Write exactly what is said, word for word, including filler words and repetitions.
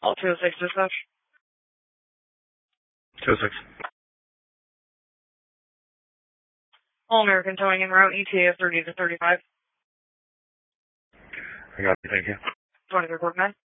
All two oh six dispatch. two oh six. All American towing en route, E T A of thirty to thirty-five. I got it, thank you. twenty-three quarter nine.